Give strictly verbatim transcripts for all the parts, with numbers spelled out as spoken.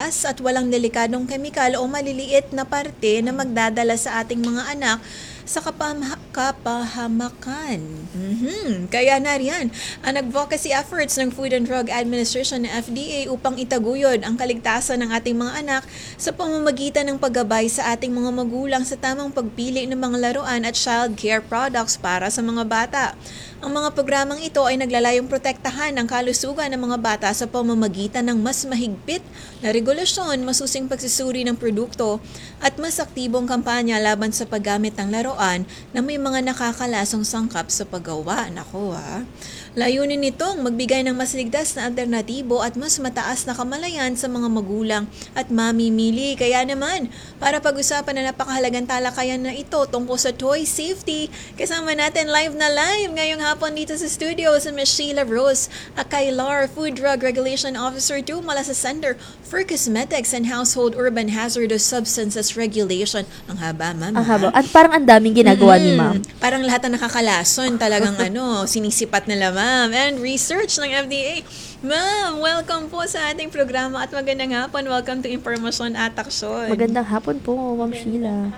mataas at walang delikadong kemikal o maliliit na parte na magdadala sa ating mga anak sa kapama- kapahamakan. Mhm. Kaya nariyan ang advocacy efforts ng Food and Drug Administration ng F D A upang itaguyod ang kaligtasan ng ating mga anak sa pamamagitan ng paggabay sa ating mga magulang sa tamang pagpili ng mga laruan at child care products para sa mga bata. Ang mga programang ito ay naglalayong protektahan ang kalusugan ng mga bata sa pamamagitan ng mas mahigpit na regulasyon, masusing pagsusuri ng produkto at mas aktibong kampanya laban sa paggamit ng laruan na may mga nakakalasong sangkap sa paggawa. Nako ha. Layunin nitong magbigay ng mas ligtas na alternatibo at mas mataas na kamalayan sa mga magulang at mamimili. Kaya naman, para pag-usapan na napakahalagang talakayan na ito tungkol sa toy safety, kasama natin live na live ngayong hapon dito sa studio si Miss Sheila Rose Akailar, Food Drug Regulation Officer two mula sa Center for Cosmetics and Household Urban Hazardous Substances Regulation. Ang haba, ma'am. Ang haba. At parang ang daming ginagawa ni ma'am. Parang lahat na nakakalason talagang ano, sinisipat nila, ma'am. And research ng F D A. Ma'am, welcome po sa ating programa at magandang hapon. Welcome to Impormasyon at Aksyon. Magandang hapon po, Ma'am Sheila.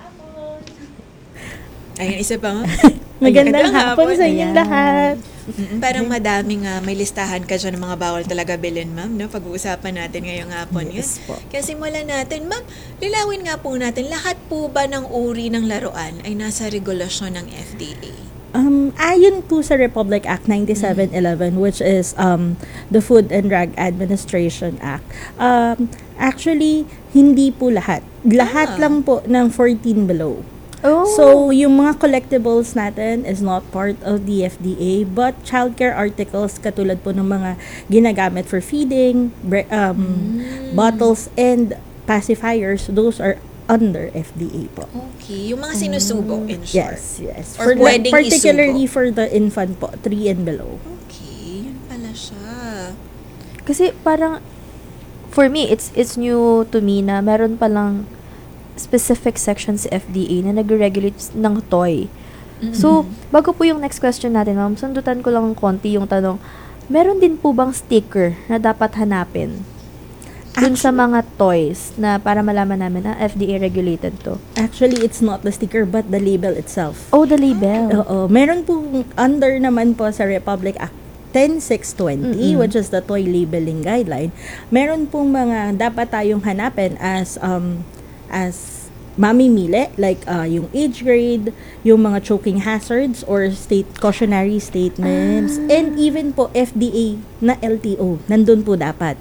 Ayun, isa pa, ma'am. Magandang hapon sa inyong Ayan. lahat. Mm, Parang madaming ah, may listahan ka dyan ng mga bawal talaga bilhin, ma'am. No? Pag-uusapan natin ngayong hapon yun. Yes po. Kaya simulan natin, ma'am, lilawin nga po natin, lahat po ba ng uri ng laruan ay nasa regulasyon ng F D A? Um, ayon po sa Republic Act ninety-seven eleven, which is um, the Food and Drug Administration Act, um, actually, hindi po lahat. Lahat Ah. lang po ng fourteen below. Oh. So, yung mga collectibles natin is not part of the F D A, but childcare articles katulad po ng mga ginagamit for feeding, bre- um, bottles, and pacifiers, those are under F D A po. Okay. Yung mga sinusubok, in short. Yes, yes. Or For the, pwedeng particularly isubo. for the infant po, three and below. Okay. Yun pala siya. Kasi parang, for me, it's it's new to me na meron palang specific section sa F D A na nag-regulate ng toy. So, bago po yung next question natin, ma'am, sundutan ko lang konti yung tanong, meron din po bang sticker na dapat hanapin dun sa mga toys na para malaman namin na F D A regulated to? Actually, it's not the sticker but the label itself. Oh, the label. Oo. Meron po under naman po sa Republic Act ten six twenty, Mm-mm. which is the toy labeling guideline. Meron pong mga dapat tayong hanapin as um as mamimili, like uh, yung age grade, yung mga choking hazards or state cautionary statements, and even po F D A na L T O, nandun po dapat.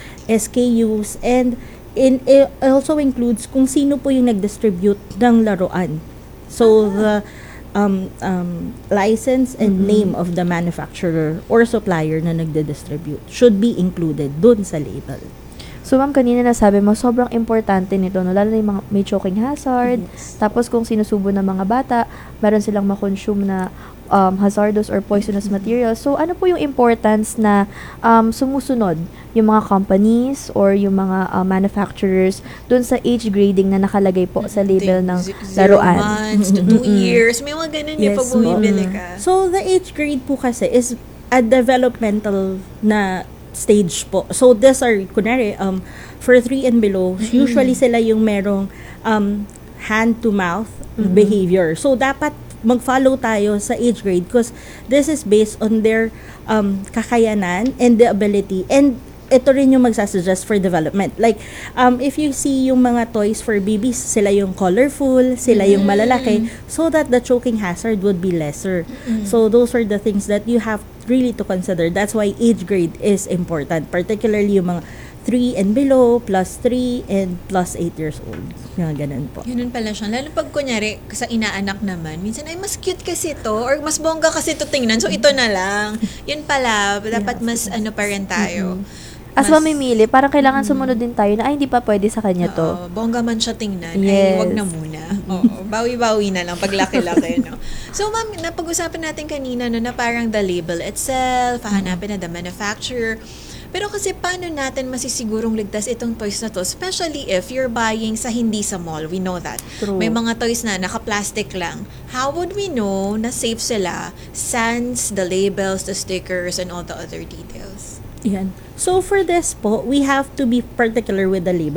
S K Us, and in, it also includes kung sino po yung nag-distribute ng laruan. So, the um, um, license and name of the manufacturer or supplier na nagde-distribute should be included dun sa label. So, ma'am, kanina nasabi mo, sobrang importante nito, no? Lalo na yung mga may choking hazard. Yes. Tapos, kung sinusubo ng mga bata, meron silang makonsume na um, hazardous or poisonous materials. So, ano po yung importance na um, sumusunod yung mga companies or yung mga uh, manufacturers dun sa age grading na nakalagay po sa label ng Z- Zero laruan? months to two years. May mga ganun yung Yes, pag bumibili ma'am. ka. So, the age grade po kasi is a developmental na stage po. So, these are, kunwari, um, for three and below, usually sila yung merong um, hand-to-mouth behavior. So, dapat mag-follow tayo sa age grade because this is based on their um, kakayanan and the ability, and ito rin yung magsasuggest for development. Like, um, if you see yung mga toys for babies, sila yung colorful, sila yung malalaki, so that the choking hazard would be lesser. So, those are the things that you have really to consider. That's why age grade is important, particularly yung mga three and below, plus three, and plus eight years old. Mga ganun po. Ganun pala siya. Lalo pag kunyari, sa inaanak naman, minsan ay mas cute kasi to or mas bongga kasi to tingnan. So, ito na lang. Yun pala, dapat mas ano pa rin tayo. As Mas- mamimili, parang kailangan sumunod din tayo na, ay, hindi pa pwede sa kanya to. Oo, bongga man siya tingnan, Yes. ay wag na muna. Oo, bawi-bawi na lang pag laki-laki, no? So, ma'am, napag-usapan natin kanina, no, na parang the label itself, hahanapin na the manufacturer. Pero kasi paano natin masisigurong ligtas itong toys na to? Especially if you're buying sa hindi sa mall. We know that. True. May mga toys na naka-plastic lang. How would we know na safe sila sans the labels, the stickers, and all the other details? Yan. So, for this po, we have to be particular with the label.